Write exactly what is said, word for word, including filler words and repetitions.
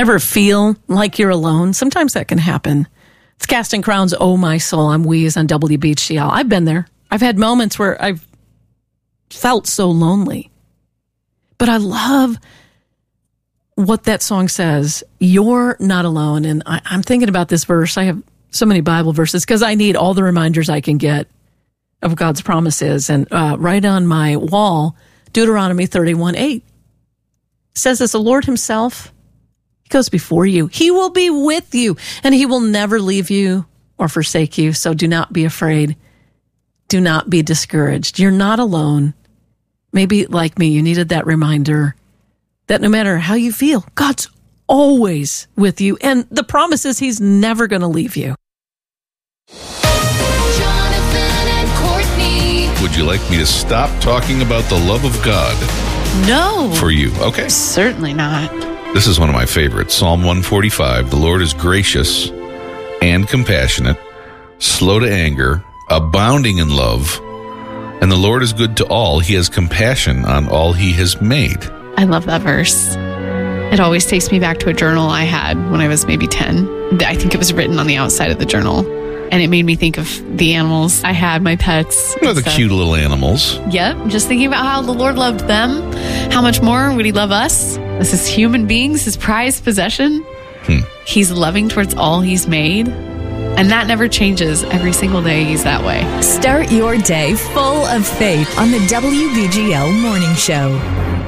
Ever feel like you're alone? Sometimes that can happen. It's Casting Crowns, Oh My Soul. I'm Weeze on W B H C L. I've been there. I've had moments where I've felt so lonely. But I love what that song says. You're not alone. And I, I'm thinking about this verse. I have so many Bible verses because I need all the reminders I can get of God's promises. And uh, right on my wall, Deuteronomy thirty-one eight says this, the Lord himself, he goes before you. He will be with you, and he will never leave you or forsake you. So do not be afraid. Do not be discouraged. You're not alone. Maybe like me, you needed that reminder that no matter how you feel, God's always with you. And the promise is he's never going to leave you. Jonathan and Courtney. Would you like me to stop talking about the love of God No. for you? Okay. Certainly not. This is one of my favorites. Psalm one forty-five. The Lord is gracious and compassionate, slow to anger, abounding in love, and the Lord is good to all. He has compassion on all he has made. I love that verse. It always takes me back to a journal I had when I was maybe ten. I think it was written on the outside of the journal. And it made me think of the animals I had, my pets. You know, the stuff. cute little animals. Yep. Just thinking about how the Lord loved them. How much more would he love us as his human beings, his prized possession? Hmm. He's loving towards all he's made. And that never changes. Every single day he's that way. Start your day full of faith on the W B G L Morning Show.